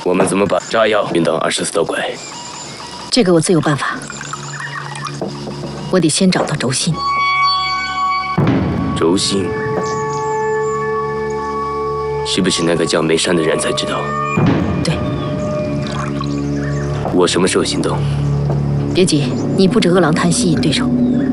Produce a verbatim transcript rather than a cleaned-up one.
我们怎么把炸药运到二十四道拐？ 这个我自有办法。我得先找到轴心。 轴心是不是那个叫梅山的人才知道？ 对。 我什么时候行动？ 别急，你不止饿狼滩吸引对手，